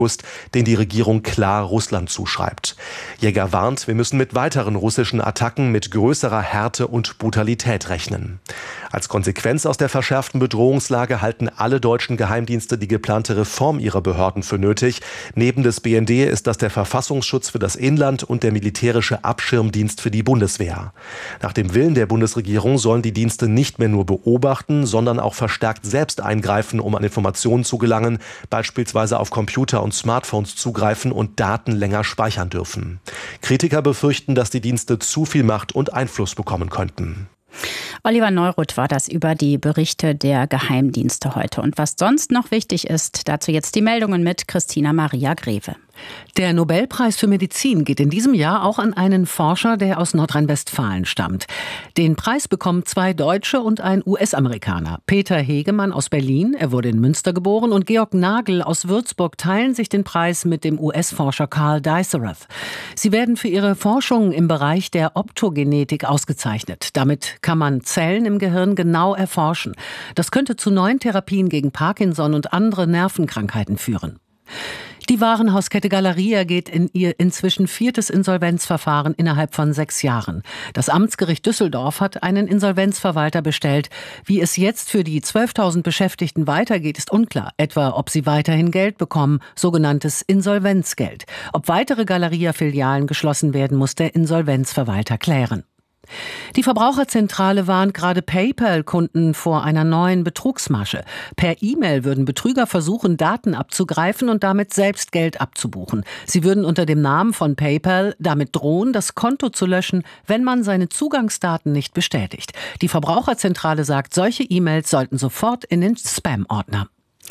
den die Regierung klar Russland zuschreibt. Jäger warnt, wir müssen mit weiteren russischen Attacken mit größerer Härte und Brutalität rechnen. Als Konsequenz aus der verschärften Bedrohungslage halten alle deutschen Geheimdienste die geplante Reform ihrer Behörden für nötig. Neben des BND ist das der Verfassungsschutz für das Inland und der militärische Abschirmdienst für die Bundeswehr. Nach dem Willen der Bundesregierung sollen die Dienste nicht mehr nur beobachten, sondern auch verstärkt selbst eingreifen, um an Informationen zu gelangen, beispielsweise auf Computer und Smartphones zugreifen und Daten länger speichern dürfen. Kritiker befürchten, dass die Dienste zu viel Macht und Einfluss bekommen könnten. Oliver Neuroth war das über die Berichte der Geheimdienste heute. Und was sonst noch wichtig ist, dazu jetzt die Meldungen mit Christina Maria Greve. Der Nobelpreis für Medizin geht in diesem Jahr auch an einen Forscher, der aus Nordrhein-Westfalen stammt. Den Preis bekommen 2 Deutsche und ein US-Amerikaner. Peter Hegemann aus Berlin, er wurde in Münster geboren, und Georg Nagel aus Würzburg teilen sich den Preis mit dem US-Forscher Carl Dijsselrath. Sie werden für ihre Forschung im Bereich der Optogenetik ausgezeichnet. Damit kann man Zellen im Gehirn genau erforschen. Das könnte zu neuen Therapien gegen Parkinson und andere Nervenkrankheiten führen. Die Warenhauskette Galeria geht in ihr inzwischen 4. Insolvenzverfahren innerhalb von 6 Jahren. Das Amtsgericht Düsseldorf hat einen Insolvenzverwalter bestellt. Wie es jetzt für die 12.000 Beschäftigten weitergeht, ist unklar. Etwa, ob sie weiterhin Geld bekommen, sogenanntes Insolvenzgeld. Ob weitere Galeria-Filialen geschlossen werden, muss der Insolvenzverwalter klären. Die Verbraucherzentrale warnt gerade PayPal-Kunden vor einer neuen Betrugsmasche. Per E-Mail würden Betrüger versuchen, Daten abzugreifen und damit selbst Geld abzubuchen. Sie würden unter dem Namen von PayPal damit drohen, das Konto zu löschen, wenn man seine Zugangsdaten nicht bestätigt. Die Verbraucherzentrale sagt, solche E-Mails sollten sofort in den Spam-Ordner.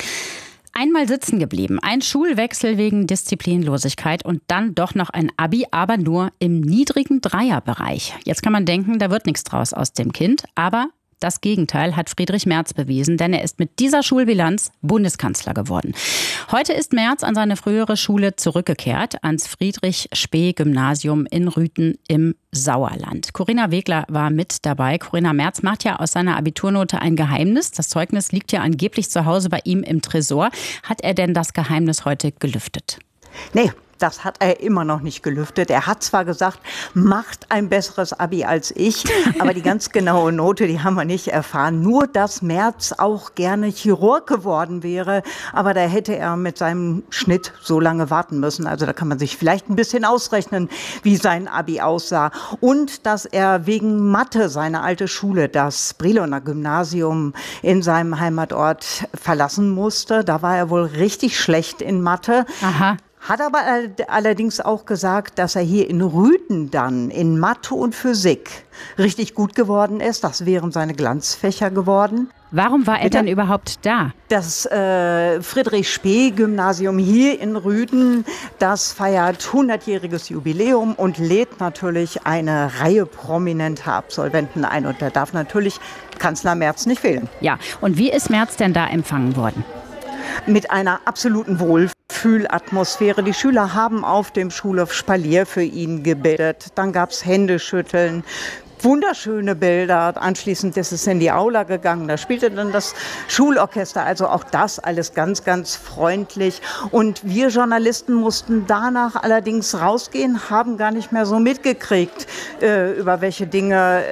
Einmal sitzen geblieben, ein Schulwechsel wegen Disziplinlosigkeit und dann doch noch ein Abi, aber nur im niedrigen Dreierbereich. Jetzt kann man denken, da wird nichts draus aus dem Kind, aber das Gegenteil hat Friedrich Merz bewiesen, denn er ist mit dieser Schulbilanz Bundeskanzler geworden. Heute ist Merz an seine frühere Schule zurückgekehrt, ans Friedrich-Spee-Gymnasium in Rüthen im Sauerland. Corinna Wegler war mit dabei. Corinna, Merz macht ja aus seiner Abiturnote ein Geheimnis. Das Zeugnis liegt ja angeblich zu Hause bei ihm im Tresor. Hat er denn das Geheimnis heute gelüftet? Nee. Das hat er immer noch nicht gelüftet. Er hat zwar gesagt, macht ein besseres Abi als ich, aber die ganz genaue Note, die haben wir nicht erfahren. Nur, dass Merz auch gerne Chirurg geworden wäre, aber da hätte er mit seinem Schnitt so lange warten müssen. Also da kann man sich vielleicht ein bisschen ausrechnen, wie sein Abi aussah. Und dass er wegen Mathe seine alte Schule, das Briloner Gymnasium in seinem Heimatort, verlassen musste. Da war er wohl richtig schlecht in Mathe. Aha. Hat aber allerdings auch gesagt, dass er hier in Rüthen dann in Mathe und Physik richtig gut geworden ist. Das wären seine Glanzfächer geworden. Warum war er denn überhaupt da? Das Friedrich-Spee-Gymnasium hier in Rüthen, das feiert 100-jähriges Jubiläum und lädt natürlich eine Reihe prominenter Absolventen ein. Und da darf natürlich Kanzler Merz nicht fehlen. Ja, und wie ist Merz denn da empfangen worden? Mit einer absoluten Wohlfühlatmosphäre. Die Schüler haben auf dem Schulhof Spalier für ihn gebildet. Dann gab es Händeschütteln. Wunderschöne Bilder. Anschließend ist es in die Aula gegangen. Da spielte dann das Schulorchester. Also auch das alles ganz, ganz freundlich. Und wir Journalisten mussten danach allerdings rausgehen, haben gar nicht mehr so mitgekriegt, über welche Dinge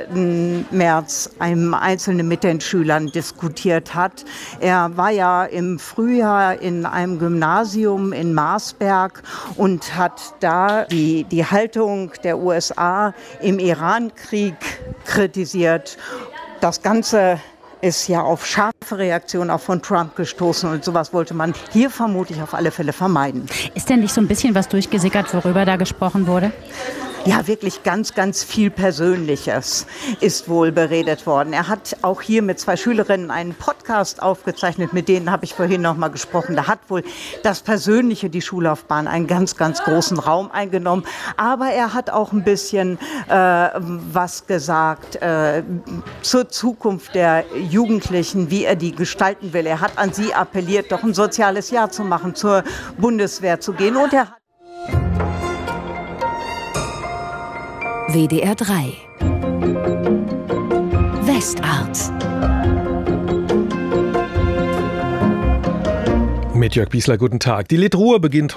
Merz einem Einzelnen mit den Schülern diskutiert hat. Er war ja im Frühjahr in einem Gymnasium in Marsberg und hat da die Haltung der USA im Irankrieg kritisiert. Das Ganze ist ja auf scharfe Reaktionen auch von Trump gestoßen und sowas wollte man hier vermutlich auf alle Fälle vermeiden. Ist denn nicht so ein bisschen was durchgesickert, worüber da gesprochen wurde? Ja, wirklich ganz, ganz viel Persönliches ist wohl beredet worden. Er hat auch hier mit 2 Schülerinnen einen Podcast aufgezeichnet, mit denen habe ich vorhin noch mal gesprochen. Da hat wohl das Persönliche, die Schullaufbahn, einen ganz, ganz großen Raum eingenommen. Aber er hat auch ein bisschen was gesagt zur Zukunft der Jugendlichen, wie er die gestalten will. Er hat an sie appelliert, doch ein soziales Jahr zu machen, zur Bundeswehr zu gehen. Und er hat WDR 3 Westart. mit Jörg Biesler, guten Tag. Die Litruhr beginnt